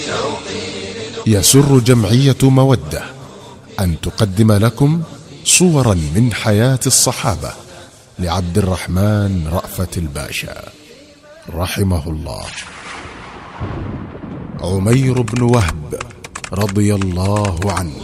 يسر جمعية مودة أن تقدم لكم صورا من حياة الصحابة لعبد الرحمن رأفت الباشا رحمه الله. عمير بن وهب رضي الله عنه.